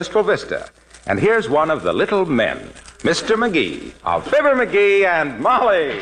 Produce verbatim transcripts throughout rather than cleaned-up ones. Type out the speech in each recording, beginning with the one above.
Crystal Vista. And here's one of the little men, Mister McGee, of Fibber McGee and Molly.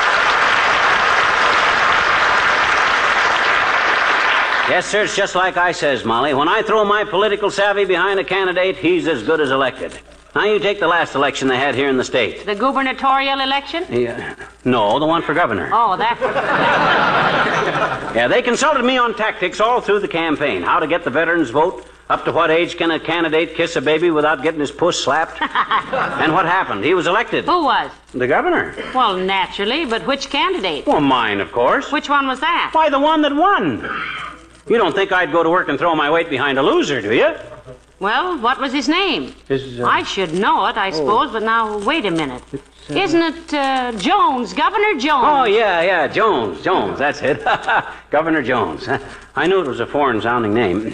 Yes, sir, it's just like I says, Molly. When I throw my political savvy behind a candidate, he's as good as elected. Now, you take the last election they had here in the state. The gubernatorial election? Yeah. No, the one for governor. Oh, that one. Yeah, they consulted me on tactics all through the campaign. How to get the veterans' vote, up to what age can a candidate kiss a baby without getting his puss slapped. And what happened? He was elected. Who was? The governor. Well, naturally, but which candidate? Well, mine, of course. Which one was that? Why, the one that won. You don't think I'd go to work and throw my weight behind a loser, do you? Well, what was his name? His, uh... I should know it, I suppose, oh. But now, wait a minute. Uh... Isn't it uh, Jones, Governor Jones? Oh, yeah, yeah, Jones, Jones, that's it. Governor Jones. I knew it was a foreign-sounding name.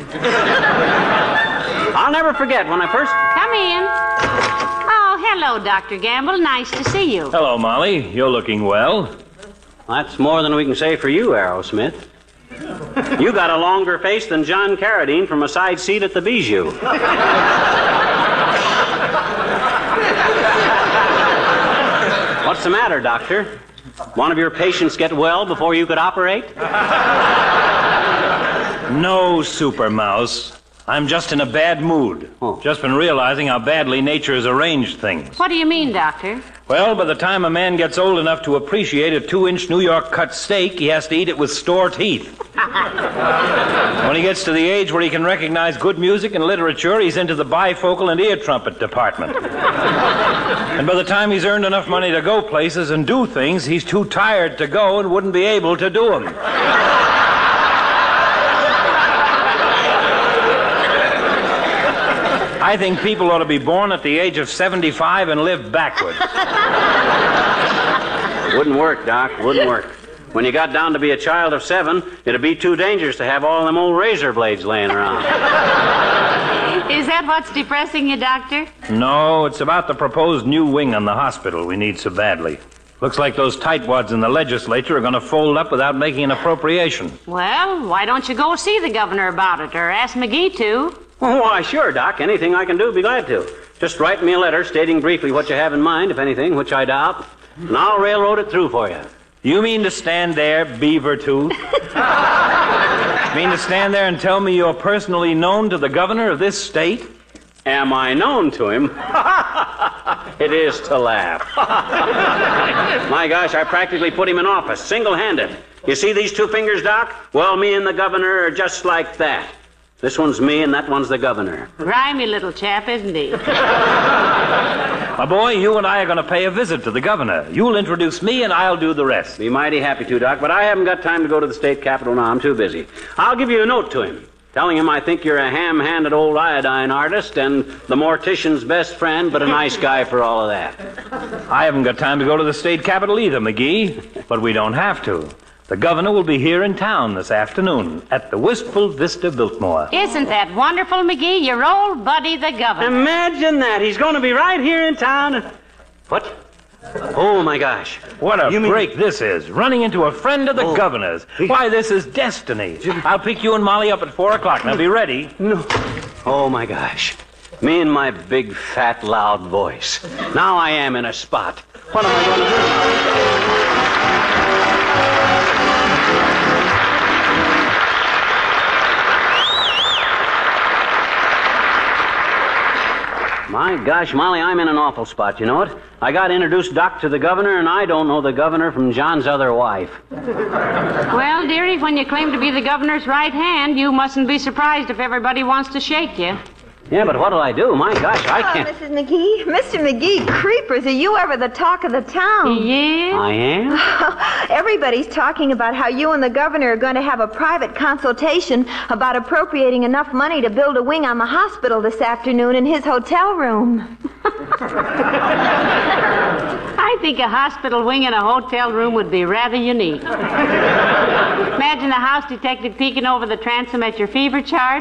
I'll never forget when I first... Come in. Oh, hello, Doctor Gamble. Nice to see you. Hello, Molly. You're looking well. That's more than we can say for you, Aerosmith. You got a longer face than John Carradine from a side seat at the Bijou. What's the matter, doctor? One of your patients get well before you could operate? No, Super Mouse. I'm just in a bad mood. Oh. Just been realizing how badly nature has arranged things. What do you mean, Doctor? Well, by the time a man gets old enough to appreciate a two-inch New York cut steak, he has to eat it with store teeth. When he gets to the age where he can recognize good music and literature, he's into the bifocal and ear trumpet department. And by the time he's earned enough money to go places and do things, he's too tired to go and wouldn't be able to do them. I think people ought to be born at the age of seventy-five and live backwards. Wouldn't work, Doc. Wouldn't work. When you got down to be a child of seven, it'd be too dangerous to have all them old razor blades laying around. Is that what's depressing you, Doctor? No, it's about the proposed new wing on the hospital we need so badly. Looks like those tightwads in the legislature are going to fold up without making an appropriation. Well, why don't you go see the governor about it, or ask McGee to? Oh, why, sure, Doc. Anything I can do, be glad to. Just write me a letter stating briefly what you have in mind, if anything, which I doubt, and I'll railroad it through for you. You mean to stand there, beaver tooth? Mean to stand there and tell me you're personally known to the governor of this state? Am I known to him? It is to laugh. My gosh, I practically put him in office, single-handed. You see these two fingers, Doc? Well, me and the governor are just like that. This one's me and that one's the governor. Grimy little chap, isn't he? My boy, you and I are going to pay a visit to the governor. You'll introduce me and I'll do the rest. Be mighty happy to, Doc, but I haven't got time to go to the state capitol now. I'm too busy. I'll give you a note to him, telling him I think you're a ham-handed old iodine artist and the mortician's best friend, but a nice guy for all of that. I haven't got time to go to the state capitol either, McGee, but we don't have to. The governor will be here in town this afternoon at the Wistful Vista Biltmore. Isn't that wonderful, McGee? Your old buddy, the governor. Imagine that. He's going to be right here in town. What? Oh, my gosh. What a you break mean... this is. Running into a friend of the oh. governor's. Why, this is destiny. I'll pick you and Molly up at four o'clock. Now, be ready. No. Oh, my gosh. Me and my big, fat, loud voice. Now I am in a spot. What am I going to do? My gosh, Molly, I'm in an awful spot, you know it? I got introduced, Doc, to the governor, and I don't know the governor from John's other wife. Well, dearie, when you claim to be the governor's right hand, you mustn't be surprised if everybody wants to shake you. Yeah, but what'll I do? My gosh, I can't... Oh, Missus McGee. Mister McGee, creepers, are you ever the talk of the town? Yeah? I am? Everybody's talking about how you and the governor are going to have a private consultation about appropriating enough money to build a wing on the hospital this afternoon in his hotel room. I think a hospital wing in a hotel room would be rather unique. Imagine the house detective peeking over the transom at your fever chart.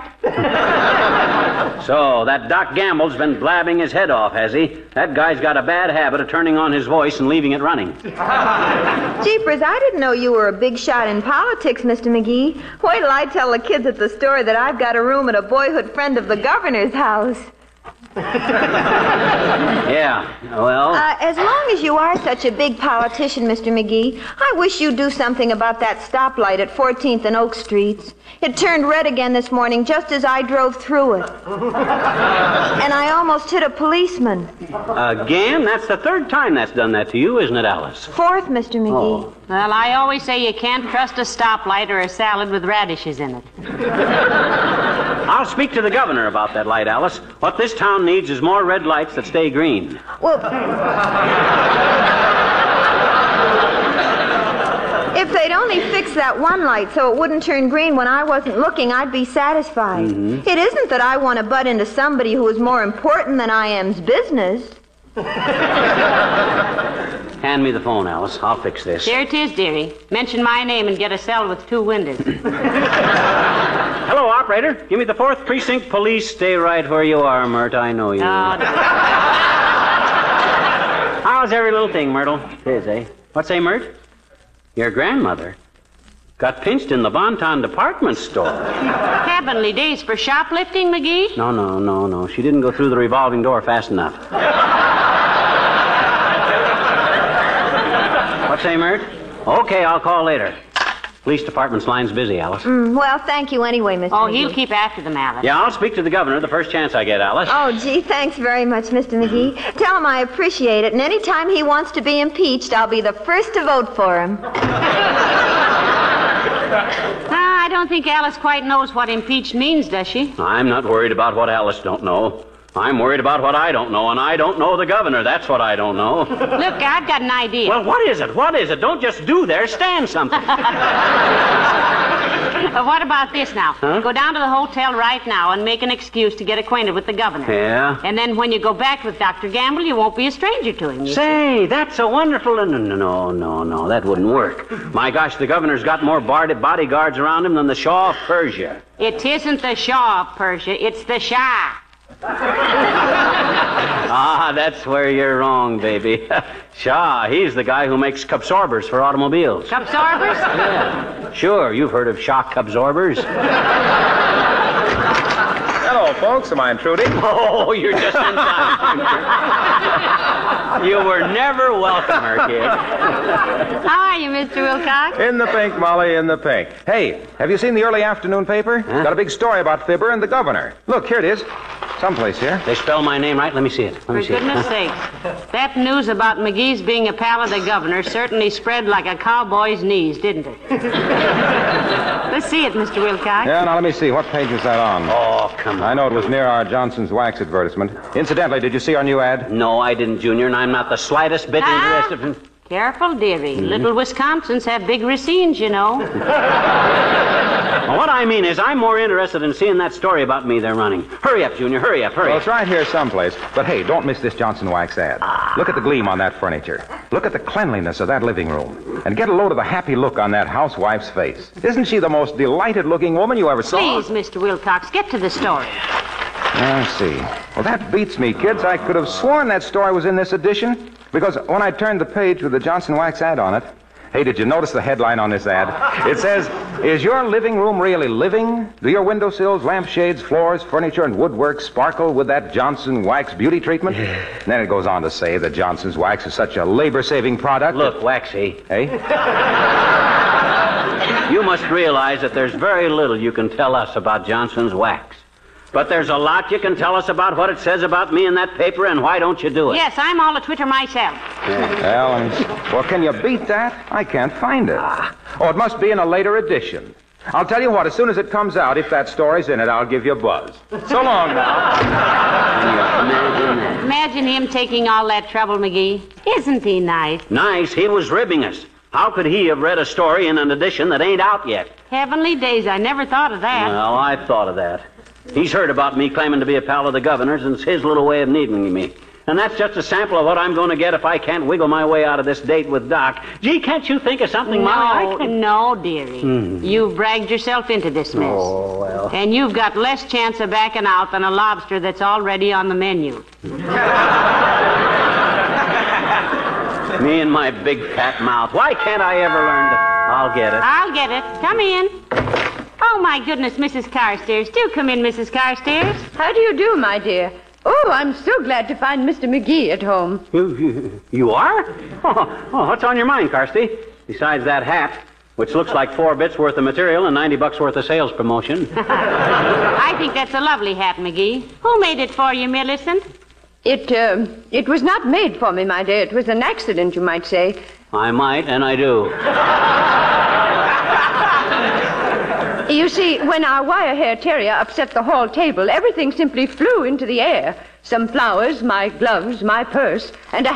So, that Doc Gamble's been blabbing his head off, has he? That guy's got a bad habit of turning on his voice and leaving it running. Jeepers, I didn't know you were a big shot in politics, Mister McGee. Wait till I tell the kids at the store that I've got a room at a boyhood friend of the governor's house. Yeah, well... Uh, as long as you are such a big politician, Mister McGee, I wish you'd do something about that stoplight at fourteenth and Oak Streets. It turned red again this morning just as I drove through it. And I almost hit a policeman. Again? That's the third time that's done that to you, isn't it, Alice? Fourth, Mister McGee. Oh. Well, I always say you can't trust a stoplight or a salad with radishes in it. I'll speak to the governor about that light, Alice. What this town needs is more red lights that stay green. Well, if they'd only fix that one light so it wouldn't turn green when I wasn't looking, I'd be satisfied. Mm-hmm. It isn't that I want to butt into somebody who is more important than I am's business. Hand me the phone, Alice. I'll fix this. Here it is, dearie. Mention my name and get a cell with two windows. Hello, operator. Give me the fourth Precinct Police. Stay right where you are, Mert. I know you. Oh, How's every little thing, Myrtle? It is, eh? What say, Mert? Your grandmother got pinched in the Bon Ton department store. heavenly days for shoplifting, McGee? No, no, no, no. She didn't go through the revolving door fast enough. What say, Mert? Okay, I'll call later. Police department's line's busy, Alice. Mm, well, thank you anyway, Mister Oh, McGee. he'll keep after them, Alice. Yeah, I'll speak to the governor the first chance I get, Alice. Oh, gee, thanks very much, Mister McGee. Tell him I appreciate it, and any time he wants to be impeached, I'll be the first to vote for him. Ah, I don't think Alice quite knows what impeached means, does she? I'm not worried about what Alice don't know. I'm worried about what I don't know, and I don't know the governor. That's what I don't know. Look, I've got an idea. Well, what is it? What is it? Don't just do there. Stand something. Uh, what about this now? Huh? Go down to the hotel right now and make an excuse to get acquainted with the governor. Yeah? And then when you go back with Doctor Gamble, you won't be a stranger to him. You Say, that's a wonderful... No, no, no, no, no. That wouldn't work. My gosh, the governor's got more bar- bodyguards around him than the Shah of Persia. see. It isn't the Shah of Persia, it's the Shah. Ah, that's where you're wrong, baby. Shah, he's the guy who makes absorbers for automobiles. Absorbers? Yeah. Sure, you've heard of shock absorbers. Hello, folks. Am I intruding? Oh, you're just in time. You were never welcome, her kid. How are you, Mister Wilcox? In the pink, Molly, in the pink. Hey, have you seen the early afternoon paper? Huh? Got a big story about Fibber and the governor. Look, here it is. Someplace here. They spell my name right? Let me see it. Let For me see goodness it. sakes. That news about McGee's being a pal of the governor certainly spread like a cowboy's knees, didn't it? Let's see it, Mister Wilcox. Yeah, now let me see. What page is that on? Oh, come on. I know it was near our Johnson's Wax advertisement. Incidentally, did you see our new ad? No, I didn't, Junior, and I'm not the slightest bit Ah. interested in... Careful, dearie. Mm-hmm. Little Wisconsins have big racines, you know. Well, what I mean is I'm more interested in seeing that story about me they're running. Hurry up, Junior, hurry up, hurry Well, up. it's right here someplace. But hey, don't miss this Johnson Wax ad. Look at the gleam on that furniture. Look at the cleanliness of that living room. And get a load of the happy look on that housewife's face. Isn't she the most delighted-looking woman you ever saw? Please, Mister Wilcox, get to the story. I see. Well, that beats me, kids. I could have sworn that story was in this edition. Because when I turned the page with the Johnson Wax ad on it... Hey, did you notice the headline on this ad? It says, is your living room really living? Do your windowsills, lampshades, floors, furniture, and woodwork sparkle with that Johnson Wax beauty treatment? And then it goes on to say that Johnson's Wax is such a labor-saving product. Look, Waxy, Hey? you must realize that there's very little you can tell us about Johnson's Wax. But there's a lot you can tell us about what it says about me in that paper, and why don't you do it? Yes, I'm all a Twitter myself. Well, and- well, can you beat that? I can't find it. Oh, it must be in a later edition. I'll tell you what, as soon as it comes out, if that story's in it, I'll give you a buzz. So long now. Imagine that. Imagine him taking all that trouble, McGee. Isn't he nice? Nice, he was ribbing us. How could he have read a story in an edition that ain't out yet? Heavenly days, I never thought of that. Well, I thought of that. He's heard about me claiming to be a pal of the governor's, and it's his little way of needling me. And that's just a sample of what I'm going to get if I can't wiggle my way out of this date with Doc. Gee, can't you think of something, Molly? I No, can... no, dearie. You've bragged yourself into this mess. Oh, well. And you've got less chance of backing out than a lobster that's already on the menu. Me and my big fat mouth. Why can't I ever learn to... I'll get it. I'll get it. Come in. Oh, my goodness, Missus Carstairs. Do come in, Missus Carstairs. How do you do, my dear? Oh, I'm so glad to find Mister McGee at home. You, you, you are? Oh, oh, what's on your mind, Carsty? Besides that hat, which looks like four bits worth of material and ninety bucks worth of sales promotion. I think that's a lovely hat, McGee. Who made it for you, Millicent? It, uh, it was not made for me, my dear. It was an accident, you might say. I might, and I do. You see, when our wire-hair terrier upset the hall table, everything simply flew into the air. Some flowers, my gloves, my purse, and a